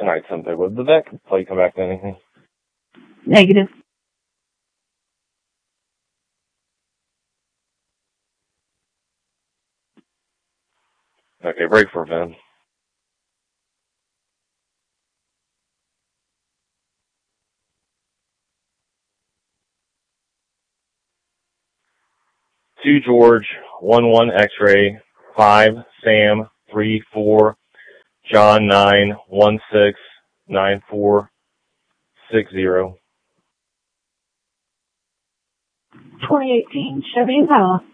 tonight something. Did that plate come back to anything? Negative. Okay, break for VIN. Two George, 1 X-ray, 5 Sam, 3 4 John 9 1 6 9 4 6 0. 2018 Chevy Impala.